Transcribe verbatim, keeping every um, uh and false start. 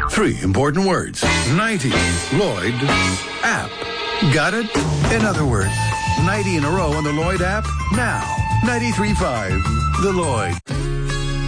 Three important words. ninety Lloyd app. Got it? In other words, ninety in a row on the Lloyd app now. ninety-three point five The Lloyd.